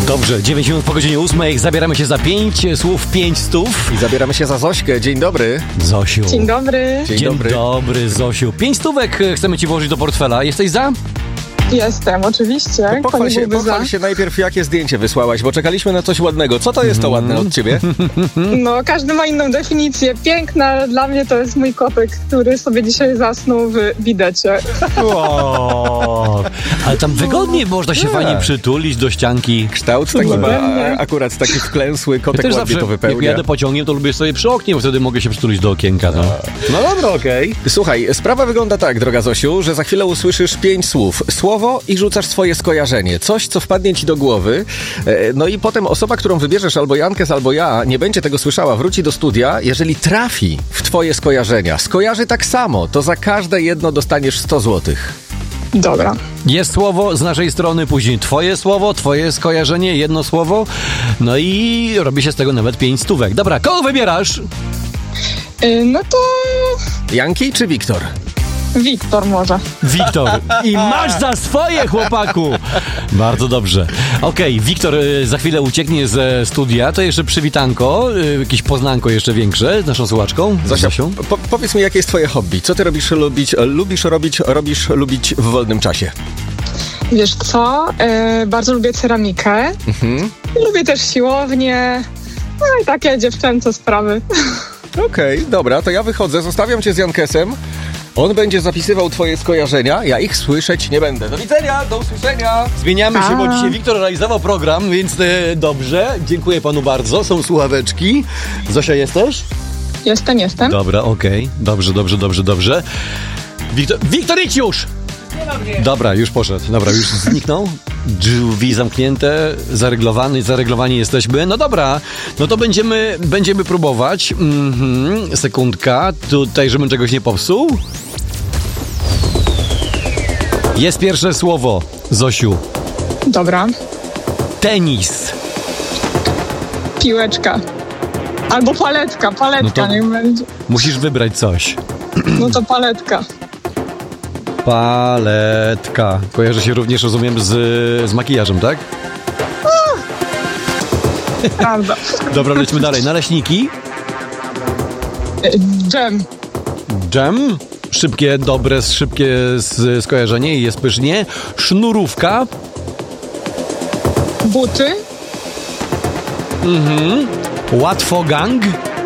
Dobrze, 9 minut po godzinie 8. Zabieramy się za 5 słów, 5 stów. I zabieramy się za Zośkę. Dzień dobry. Zosiu. Dzień dobry. Dzień dobry, Zosiu. 5 stówek chcemy ci włożyć do portfela. Jesteś za? Jestem, oczywiście. To pochwal się najpierw, jakie zdjęcie wysłałaś, bo czekaliśmy na coś ładnego. Co to jest to ładne od ciebie? No, każdy ma inną definicję. Piękna dla mnie to jest mój kotek, który sobie dzisiaj zasnął w widecie. Wow. Ale tam wygodnie można się fajnie przytulić do ścianki. Kształt taki ma akurat taki wklęsły, kotek ładnie zawsze, to wypełnia. jak jadę pociągiem, to lubię sobie przy oknie, bo wtedy mogę się przytulić do okienka. No dobra, okej. Słuchaj, sprawa wygląda tak, droga Zosiu, że za chwilę usłyszysz 5 słów. Słowo i rzucasz swoje skojarzenie. Coś, co wpadnie ci do głowy. No i potem osoba, którą wybierzesz, albo Jankes, albo ja, nie będzie tego słyszała, wróci do studia. Jeżeli trafi w twoje skojarzenia, skojarzy tak samo, to za każde jedno dostaniesz 100 złotych. Dobra. Jest słowo z naszej strony, później twoje słowo, twoje skojarzenie, jedno słowo. No i robi się z tego nawet 5 stówek. Dobra, kogo wybierasz? No to Janki czy Wiktor? Wiktor może. Wiktor. I masz za swoje, chłopaku! Bardzo dobrze. Okej, Wiktor za chwilę ucieknie ze studia. To jeszcze przywitanko, jakieś poznanko jeszcze większe z naszą słuchaczką. Zosia, powiedz mi, jakie jest twoje hobby? Co ty lubisz robić w wolnym czasie? Wiesz co? Bardzo lubię ceramikę. Lubię też siłownię. No i takie dziewczęce sprawy. Okej, dobra, to ja wychodzę, zostawiam cię z Jankesem. On będzie zapisywał twoje skojarzenia, ja ich słyszeć nie będę. Do widzenia, do usłyszenia. Zmieniamy się, bo dzisiaj Wiktor realizował program, więc dobrze. Dziękuję panu bardzo. Są słuchaweczki. Zosia, jesteś? Jestem. Dobra, okej. Dobrze. Wiktor, idź już! Dobra, już poszedł. Dobra, już zniknął. Drzwi zamknięte, zareglowani jesteśmy. No dobra, no to będziemy próbować. Sekundka, tutaj, żebym czegoś nie popsuł. Jest pierwsze słowo, Zosiu. Dobra. Tenis. Piłeczka. Albo paletka, No to niech będzie. musisz wybrać coś. No to paletka. Paletka. Kojarzy się również, rozumiem, z makijażem, tak? Prawda. Dobra, lećmy dalej. Naleśniki. Dżem. Szybkie skojarzenie i jest pysznie. Sznurówka. Buty. Łatwogang.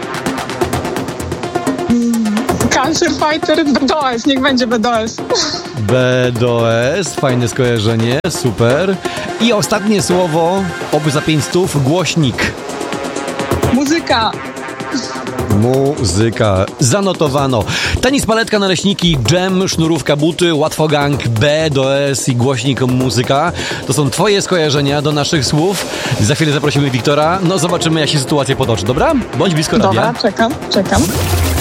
Cancer Fighter. BDOS. Niech będzie BDOS. BDOS. Fajne skojarzenie. Super. I ostatnie słowo, oby za 5 stów, głośnik. Muzyka. Zanotowano. Tenis, paletka, naleśniki, dżem, sznurówka, buty, łatwogang, BDOS i głośnik, muzyka. To są twoje skojarzenia do naszych słów. Za chwilę zaprosimy Wiktora. No zobaczymy, jak się sytuacja potoczy, dobra? Bądź blisko radia. Dobra, czekam.